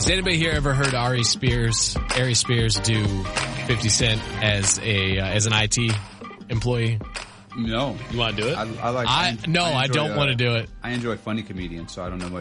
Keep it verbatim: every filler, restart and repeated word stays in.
Has anybody here ever heard Ari Spears, Ari Spears do fifty Cent as a uh, as an I T employee? No. You want to do it? I, I like. I, I, no, I, enjoy, I don't uh, want to do it. I enjoy funny comedians, so I don't know